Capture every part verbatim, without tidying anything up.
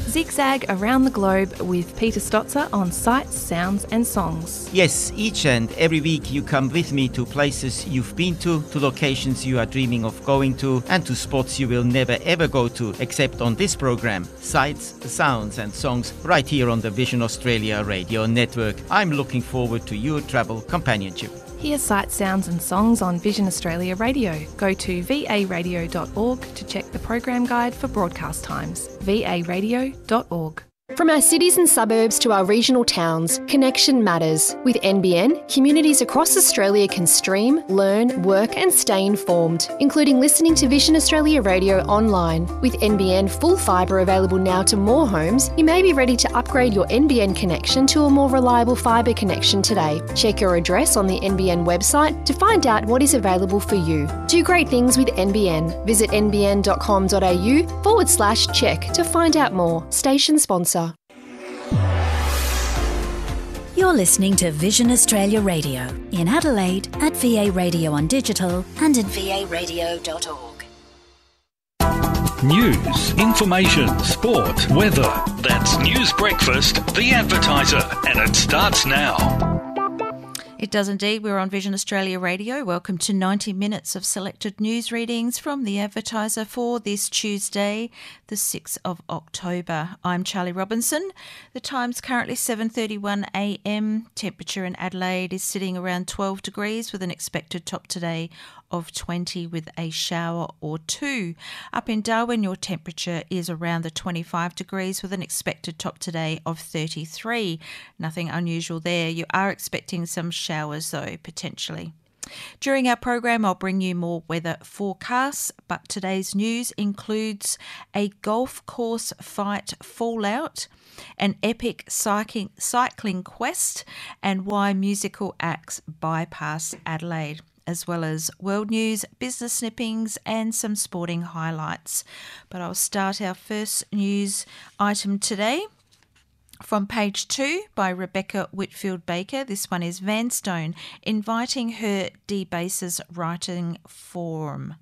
Zigzag around the globe with Peter Stotzer on sights, sounds and songs. Yes, each and every week you come with me to places you've been to, to locations you are dreaming of going to, and to spots you will never ever go to, except on this program, Sights, Sounds and Songs, right here on the Vision Australia Radio Network. I'm looking forward to your travel companionship. Hear sights, sounds and songs on Vision Australia Radio. Go to v a radio dot org to check the program guide for broadcast times. v a radio dot org. From our cities and suburbs to our regional towns, connection matters. With N B N, communities across Australia can stream, learn, work and stay informed, including listening to Vision Australia Radio online. With N B N full fibre available now to more homes, you may be ready to upgrade your N B N connection to a more reliable fibre connection today. Check your address on the N B N website to find out what is available for you. Do great things with N B N. Visit n b n dot com dot a u forward slash check to find out more. Station sponsor. You're listening to Vision Australia Radio in Adelaide at V A Radio on digital and at v a radio dot org. News, information, sport, weather. That's News Breakfast, The Advertiser, and it starts now. It does indeed. We're on Vision Australia Radio. Welcome to ninety minutes of selected news readings from The Advertiser for this Tuesday, the sixth of October. I'm Charlie Robinson. The time's currently seven thirty-one a m. Temperature in Adelaide is sitting around twelve degrees with an expected top today of twenty with a shower or two. Up in Darwin, your temperature is around the twenty-five degrees with an expected top today of thirty-three. Nothing unusual there. You are expecting some showers though, potentially. During our program, I'll bring you more weather forecasts, but today's news includes a golf course fight fallout, an epic cycling, cycling quest, and why musical acts bypass Adelaide, as well as world news, business snippings and some sporting highlights. But I'll start our first news item today from page two by Rebecca Whitfield Baker. This one is Vanstone inviting her debases writing forum.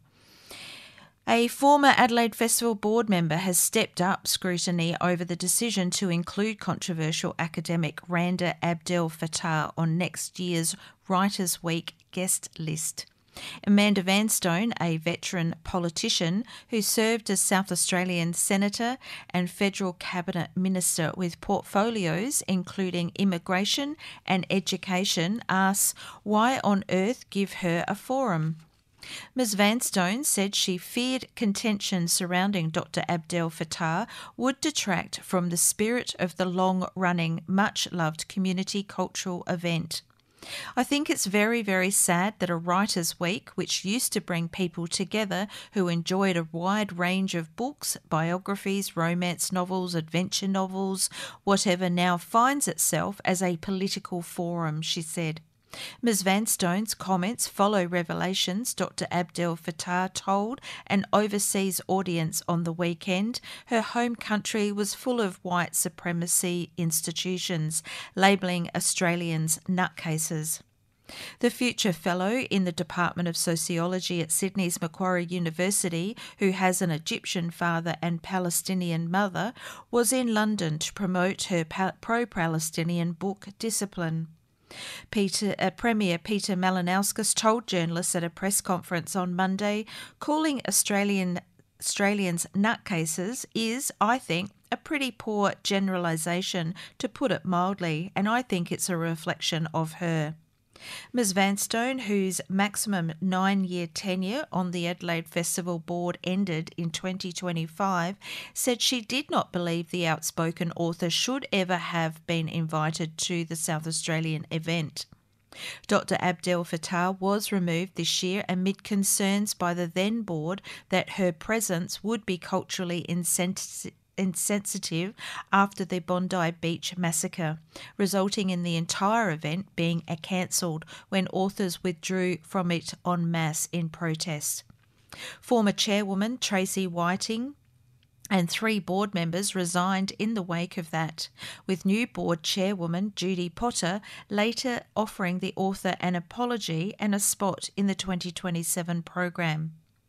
A former Adelaide Festival board member has stepped up scrutiny over the decision to include controversial academic Randa Abdel Fattah on next year's Writers' Week guest list. Amanda Vanstone, a veteran politician who served as South Australian Senator and Federal Cabinet Minister with portfolios including immigration and education, asks why on earth give her a forum. Miz Vanstone said she feared contention surrounding Doctor Abdel Fattah would detract from the spirit of the long-running, much-loved community cultural event. I think it's very, very sad that a Writers' Week, which used to bring people together who enjoyed a wide range of books, biographies, romance novels, adventure novels, whatever, now finds itself as a political forum, she said. Miz Vanstone's comments follow revelations Doctor Abdel Fattah told an overseas audience on the weekend her home country was full of white supremacy institutions, labelling Australians nutcases. The future fellow in the Department of Sociology at Sydney's Macquarie University, who has an Egyptian father and Palestinian mother, was in London to promote her pa- pro-Palestinian book Discipline. Peter, uh, Premier Peter Malinauskas told journalists at a press conference on Monday, calling Australian Australians nutcases is, I think, a pretty poor generalisation, to put it mildly, and I think it's a reflection of her. Miz Vanstone, whose maximum nine-year tenure on the Adelaide Festival Board ended in twenty twenty-five, said she did not believe the outspoken author should ever have been invited to the South Australian event. Doctor Abdel Fattah was removed this year amid concerns by the then board that her presence would be culturally insensitive insensitive after the Bondi Beach massacre, resulting in the entire event being cancelled when authors withdrew from it en masse in protest. Former chairwoman Tracy Whiting and three board members resigned in the wake of that, with new board chairwoman Judy Potter later offering the author an apology and a spot in the twenty twenty-seven program.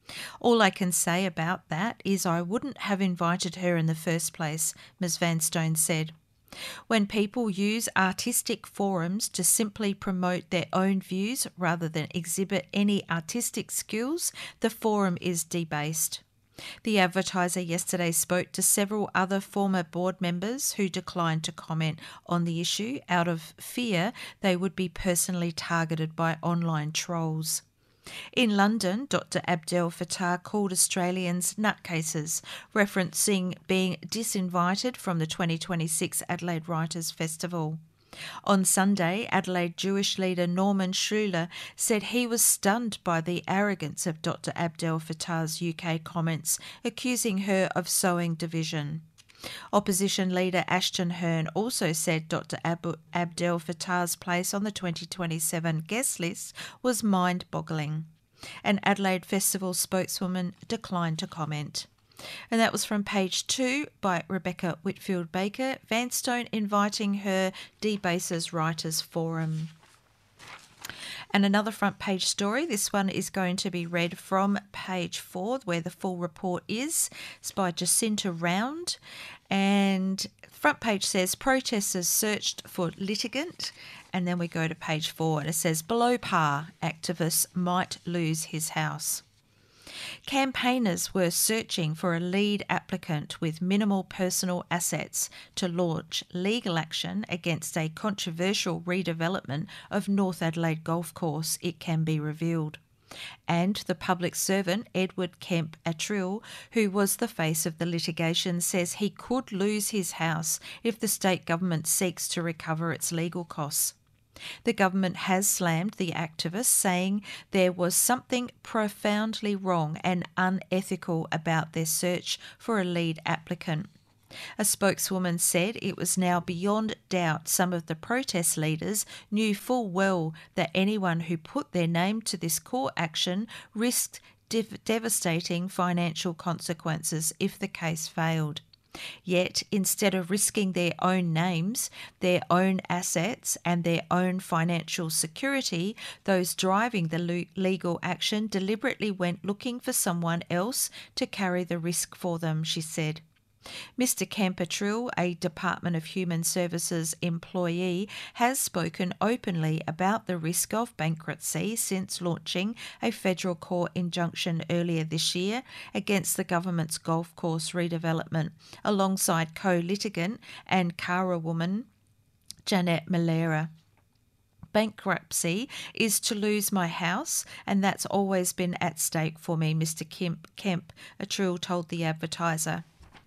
All I can say about that is I wouldn't have invited her in the first place, Miz Vanstone said. When people use artistic forums to simply promote their own views rather than exhibit any artistic skills, the forum is debased. The Advertiser yesterday spoke to several other former board members who declined to comment on the issue out of fear they would be personally targeted by online trolls. In London, Doctor Abdel Fattah called Australians nutcases, referencing being disinvited from the twenty twenty-six Adelaide Writers' Festival. On Sunday, Adelaide Jewish leader Norman Schuler said he was stunned by the arrogance of Doctor Abdel Fattah's U K comments, accusing her of sowing division. Opposition leader Ashton Hearn also said Doctor Ab- Abdel Fattah's place on the twenty twenty-seven guest list was mind-boggling. An Adelaide Festival spokeswoman declined to comment. And that was from page two by Rebecca Whitfield-Baker, Vanstone inviting her debases writers forum. And another front page story, this one is going to be read from page four, where the full report is. It's by Jacinta Round. And front page says, protesters searched for litigant. And then we go to page four and it says, below par, activists might lose his house. Campaigners were searching for a lead applicant with minimal personal assets to launch legal action against a controversial redevelopment of North Adelaide Golf Course, it can be revealed. And the public servant, Edward Kemp Attrill, who was the face of the litigation, says he could lose his house if the state government seeks to recover its legal costs. The government has slammed the activists, saying there was something profoundly wrong and unethical about their search for a lead applicant. A spokeswoman said it was now beyond doubt some of the protest leaders knew full well that anyone who put their name to this court action risked dev- devastating financial consequences if the case failed. Yet, instead of risking their own names, their own assets and their own financial security, those driving the le- legal action deliberately went looking for someone else to carry the risk for them, she said. Mister Kemp Attrill, a Department of Human Services employee, has spoken openly about the risk of bankruptcy since launching a federal court injunction earlier this year against the government's golf course redevelopment, alongside co-litigant and Cara woman Janet Malera. Bankruptcy is to lose my house, and that's always been at stake for me, Mister Kemp, Kemp Attrill told the Advertiser.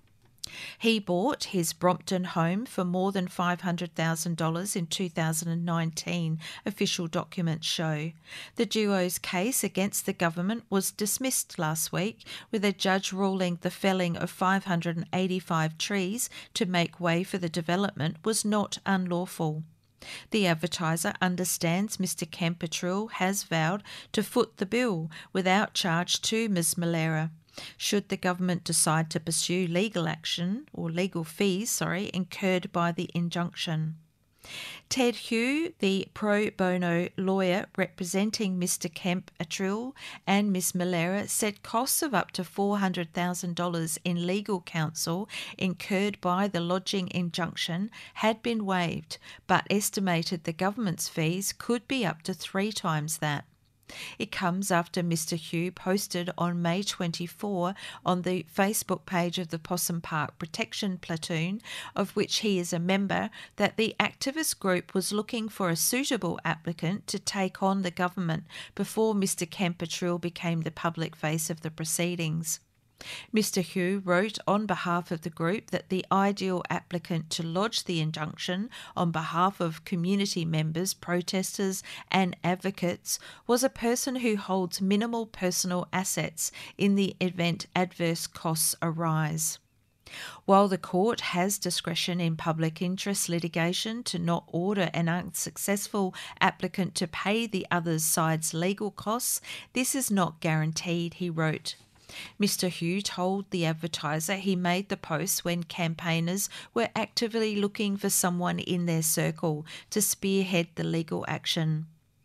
He bought his Brompton home for more than five hundred thousand dollars in two thousand nineteen, official documents show. The duo's case against the government was dismissed last week, with a judge ruling the felling of five hundred eighty-five trees to make way for the development was not unlawful. The Advertiser understands Mister Kemp Attrill has vowed to foot the bill without charge to Miz Malera. Should the government decide to pursue legal action or legal fees, sorry, incurred by the injunction. Ted Hugh, the pro bono lawyer representing Mister Kemp Attrill and Miz Malera, said costs of up to four hundred thousand dollars in legal counsel incurred by the lodging injunction had been waived, but estimated the government's fees could be up to three times that. It comes after Mister Hugh posted on May twenty-fourth on the Facebook page of the Possum Park Protection Platoon, of which he is a member, that the activist group was looking for a suitable applicant to take on the government before Mister Kemp Attrill became the public face of the proceedings. Mister Hugh wrote on behalf of the group that the ideal applicant to lodge the injunction on behalf of community members, protesters and advocates was a person who holds minimal personal assets in the event adverse costs arise. While the court has discretion in public interest litigation to not order an unsuccessful applicant to pay the other side's legal costs, this is not guaranteed, he wrote. Mister Hugh told the Advertiser he made the post when campaigners were actively looking for someone in their circle to spearhead the legal action.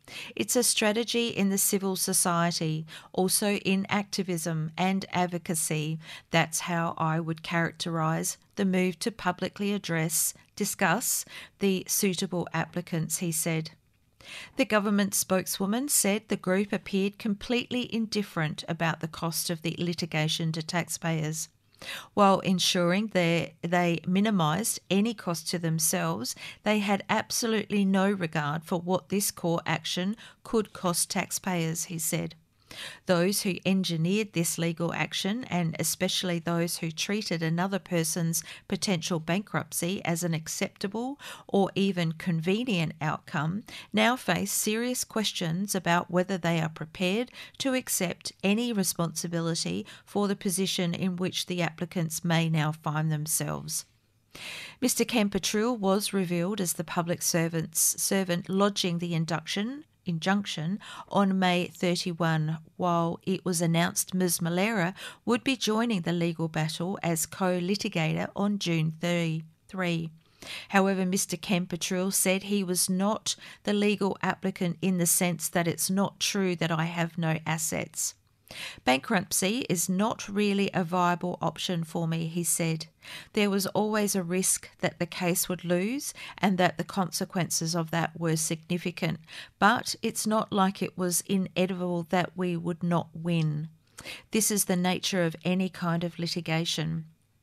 It's a strategy in the civil society, also in activism and advocacy. That's how I would characterise the move to publicly address, discuss the suitable applicants, he said. The government spokeswoman said the group appeared completely indifferent about the cost of the litigation to taxpayers, while ensuring they, they minimised any cost to themselves. They had absolutely no regard for what this court action could cost taxpayers, he said. Those who engineered this legal action, and especially those who treated another person's potential bankruptcy as an acceptable or even convenient outcome, now face serious questions about whether they are prepared to accept any responsibility for the position in which the applicants may now find themselves. Mister Kemp-Petrile was revealed as the public servant's servant lodging the induction injunction on May thirty-first, while it was announced Miz Malera would be joining the legal battle as co-litigator on June third. However, Mister Kemp-Petrile said he was not the legal applicant in the sense that it's not true that I have no assets. Bankruptcy is not really a viable option for me, he said. There was always a risk that the case would lose and that the consequences of that were significant, but it's not like it was inevitable that we would not win. This is the nature of any kind of litigation.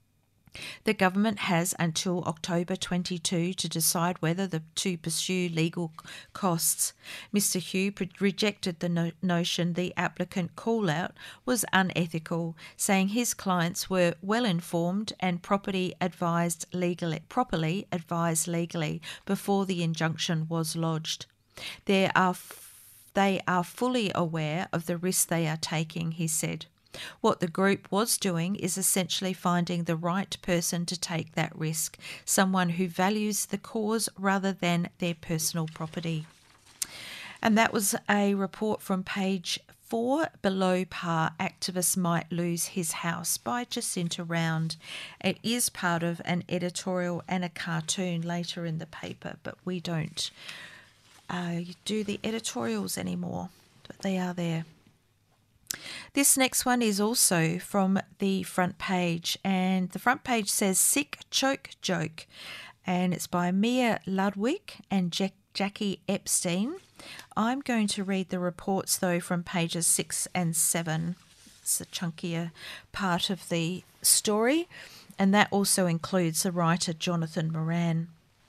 The government has until October twenty-second to decide whether the, to pursue legal costs. Mister Hugh rejected the no- notion the applicant call-out was unethical, saying his clients were well informed and property advised legally, properly advised legally before the injunction was lodged. There are f- they are fully aware of the risk they are taking, he said. What the group was doing is essentially finding the right person to take that risk, someone who values the cause rather than their personal property. And that was a report from page four, Below Par, Activist Might Lose His House by Jacinta Round. It is part of an editorial and a cartoon later in the paper, but we don't uh, do the editorials anymore, but they are there. This next one is also from the front page, and the front page says Sick Choke Joke, and it's by Mia Ludwig and Jack- Jackie Epstein. I'm going to read the reports though from pages six and seven. It's a chunkier part of the story, and that also includes the writer Jonathan Moran.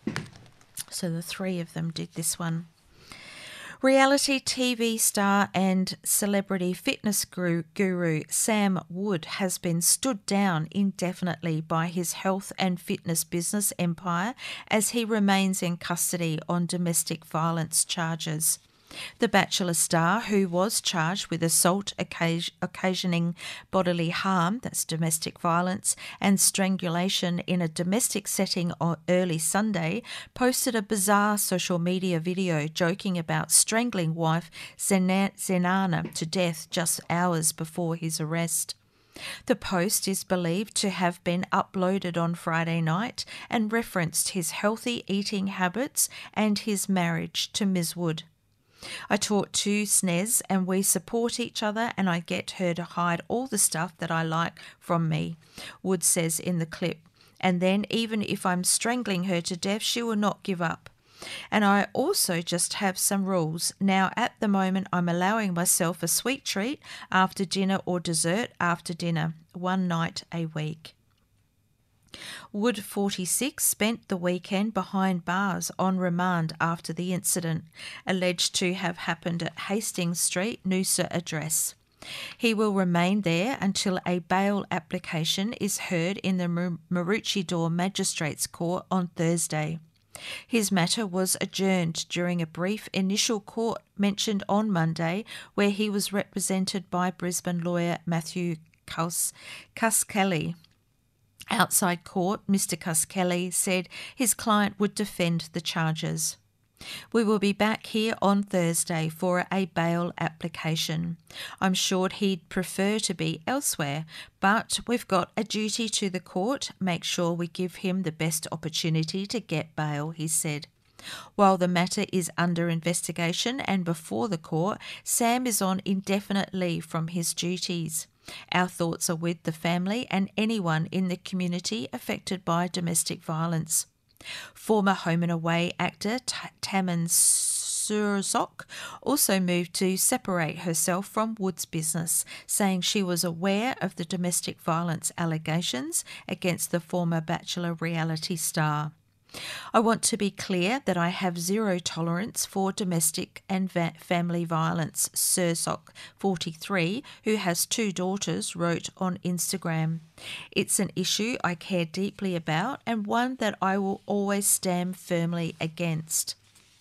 So the three of them did this one. Reality T V star and celebrity fitness guru Sam Wood has been stood down indefinitely by his health and fitness business empire as he remains in custody on domestic violence charges. The Bachelor star, who was charged with assault occasioning bodily harm, that's domestic violence, and strangulation in a domestic setting on early Sunday, posted a bizarre social media video joking about strangling wife Zenana to death just hours before his arrest. The post is believed to have been uploaded on Friday night and referenced his healthy eating habits and his marriage to Miz Wood. I talk to Snez and we support each other and I get her to hide all the stuff that I like from me, Wood says in the clip. And then even if I'm strangling her to death, she will not give up. And I also just have some rules. Now at the moment I'm allowing myself a sweet treat after dinner or dessert after dinner, one night a week. Wood, forty-six, spent the weekend behind bars on remand after the incident, alleged to have happened at Hastings Street, Noosa address. He will remain there until a bail application is heard in the Maroochydore Magistrates Court on Thursday. His matter was adjourned during a brief initial court mentioned on Monday, where he was represented by Brisbane lawyer Matthew Cuskelly. Outside court, Mister Cuskelly said his client would defend the charges. We will be back here on Thursday for a bail application. I'm sure he'd prefer to be elsewhere, but we've got a duty to the court. Make sure we give him the best opportunity to get bail, he said. While the matter is under investigation and before the court, Sam is on indefinite leave from his duties. Our thoughts are with the family and anyone in the community affected by domestic violence. Former Home and Away actor T- Tammin Sursok also moved to separate herself from Wood's business, saying she was aware of the domestic violence allegations against the former Bachelor reality star. I want to be clear that I have zero tolerance for domestic and va- family violence, Sursok, forty-three, who has two daughters, wrote on Instagram. It's an issue I care deeply about and one that I will always stand firmly against.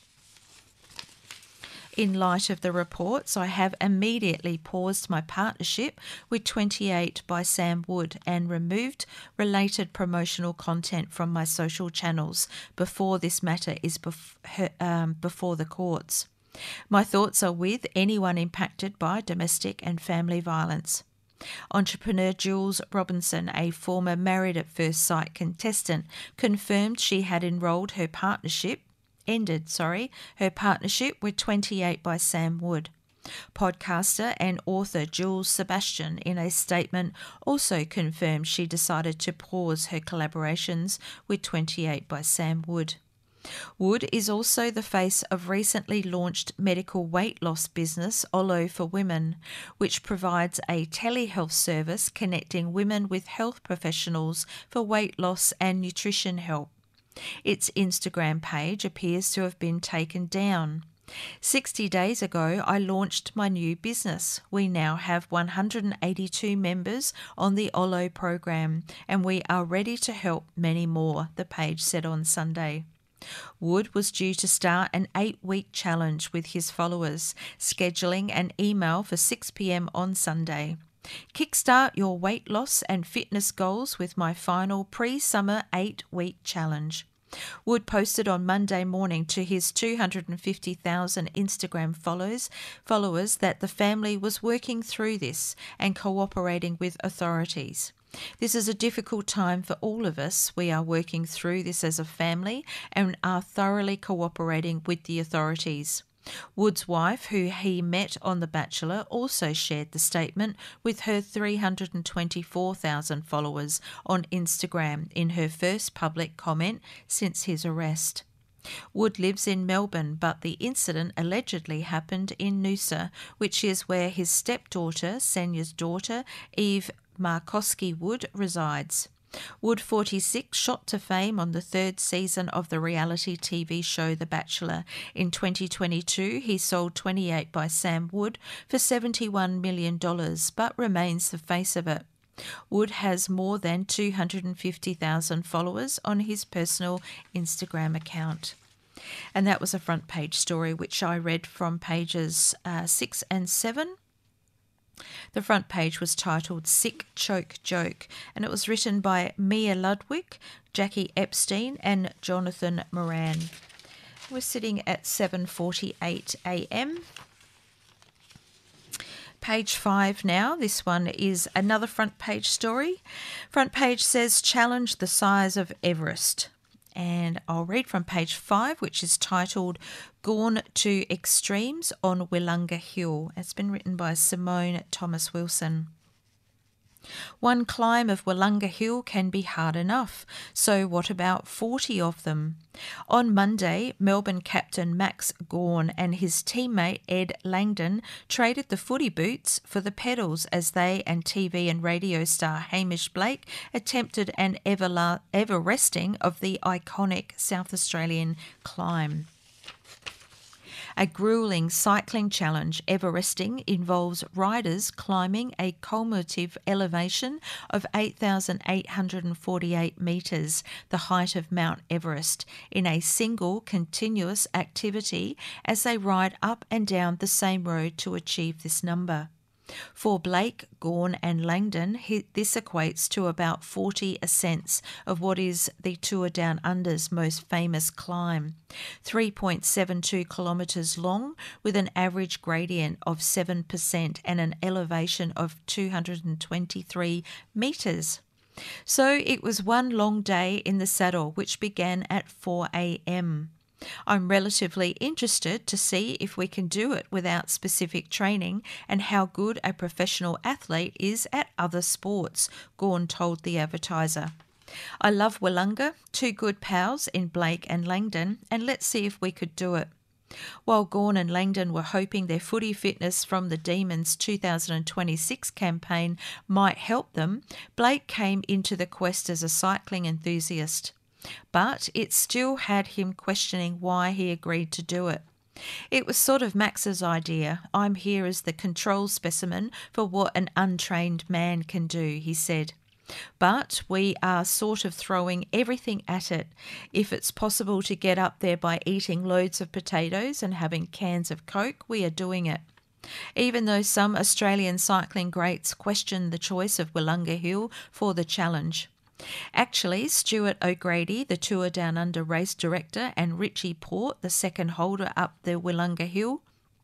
In light of the reports, I have immediately paused my partnership with twenty-eight by Sam Wood and removed related promotional content from my social channels before this matter is bef- um, before the courts. My thoughts are with anyone impacted by domestic and family violence. Entrepreneur Jules Robinson, a former Married at First Sight contestant, confirmed she had enrolled her partnership ended, sorry, her partnership with twenty-eight by Sam Wood. Podcaster and author Jules Sebastian, in a statement, also confirmed she decided to pause her collaborations with twenty-eight by Sam Wood. Wood is also the face of recently launched medical weight loss business Olo for Women, which provides a telehealth service connecting women with health professionals for weight loss and nutrition help. Its Instagram page appears to have been taken down. sixty days ago, I launched my new business. We now have one hundred eighty-two members on the Olo program, and we are ready to help many more, the page said on Sunday. Wood was due to start an eight-week challenge with his followers, scheduling an email for six p.m. on Sunday. Kickstart your weight loss and fitness goals with my final pre-summer eight-week challenge. Wood posted on Monday morning to his two hundred fifty thousand Instagram followers, followers that the family was working through this and cooperating with authorities. This is a difficult time for all of us. We are working through this as a family and are thoroughly cooperating with the authorities. Wood's wife, who he met on The Bachelor, also shared the statement with her three hundred twenty-four thousand followers on Instagram in her first public comment since his arrest. Wood lives in Melbourne, but the incident allegedly happened in Noosa, which is where his stepdaughter, Senya's daughter, Eve Markowski Wood, resides. Wood, forty-six, shot to fame on the third season of the reality T V show The Bachelor. In twenty twenty-two, he sold twenty-eight by Sam Wood for seventy-one million dollars, but remains the face of it. Wood has more than two hundred fifty thousand followers on his personal Instagram account. And that was a front page story which I read from pages uh, six and seven. The front page was titled Sick Choke Joke, and it was written by Mia Ludwig, Jackie Epstein and Jonathan Moran. We're sitting at seven forty-eight a.m. Page five now. This one is another front page story. Front page says, challenge the size of Everest. And I'll read from page five, which is titled Gone to Extremes on Willunga Hill. It's been written by Simone Thomas Wilson. One climb of Willunga Hill can be hard enough, so what about forty of them? On Monday, Melbourne captain Max Gawn and his teammate Ed Langdon traded the footy boots for the pedals as they and T V and radio star Hamish Blake attempted an ever Everesting of the iconic South Australian climb. A gruelling cycling challenge, Everesting, involves riders climbing a cumulative elevation of eight thousand eight hundred forty-eight metres, the height of Mount Everest, in a single continuous activity as they ride up and down the same road to achieve this number. For Blake, Gawn and Langdon, this equates to about forty ascents of what is the Tour Down Under's most famous climb, three point seven two kilometres long with an average gradient of seven percent and an elevation of two hundred twenty-three metres. So it was one long day in the saddle, which began at four a.m. I'm relatively interested to see if we can do it without specific training and how good a professional athlete is at other sports, Gawn told The Advertiser. I love Willunga, two good pals in Blake and Langdon, and let's see if we could do it. While Gawn and Langdon were hoping their footy fitness from the Demons two thousand twenty-six campaign might help them, Blake came into the quest as a cycling enthusiast. But it still had him questioning why he agreed to do it. It was sort of Max's idea. I'm here as the control specimen for what an untrained man can do, he said. But we are sort of throwing everything at it. If it's possible to get up there by eating loads of potatoes and having cans of Coke, we are doing it. Even though some Australian cycling greats question the choice of Willunga Hill for the challenge. Actually, Stuart O'Grady, the Tour Down Under race director, and Richie Port, the second holder up the Willunga Hill,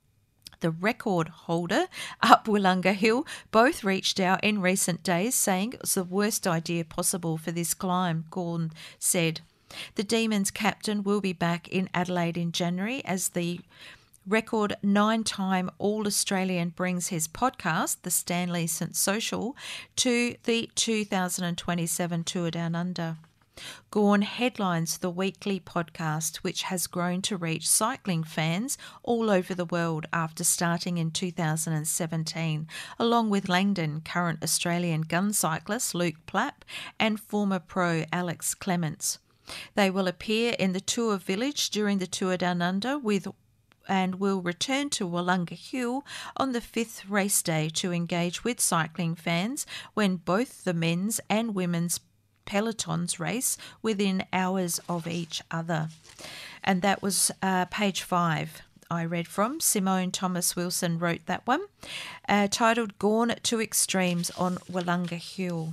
the record holder up Willunga Hill, both reached out in recent days saying it was the worst idea possible for this climb, Gawn said. The Demons captain will be back in Adelaide in January as the record nine-time All-Australian brings his podcast, the Stanley St Social, to the two thousand twenty-seven Tour Down Under. Gawn headlines the weekly podcast, which has grown to reach cycling fans all over the world after starting in two thousand seventeen, along with Langdon, current Australian gun cyclist Luke Plapp, and former pro Alex Clements. They will appear in the Tour Village during the Tour Down Under with and will return to Willunga Hill on the fifth race day to engage with cycling fans when both the men's and women's pelotons race within hours of each other. And that was uh, page five. I read from. Simone Thomas Wilson wrote that one, uh, titled Gawn to Extremes on Willunga Hill.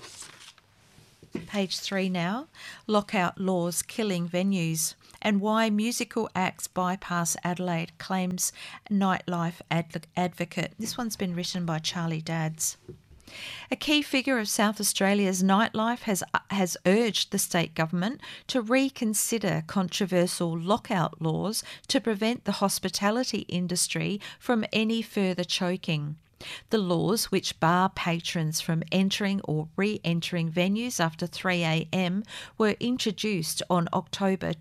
Page three now. Lockout laws killing venues and why musical acts bypass Adelaide, claims nightlife adv- advocate. This one's been written by Charlie Dadds. A key figure of South Australia's nightlife has has urged the state government to reconsider controversial lockout laws to prevent the hospitality industry from any further choking. The laws, which bar patrons from entering or re-entering venues after three a.m, were introduced on October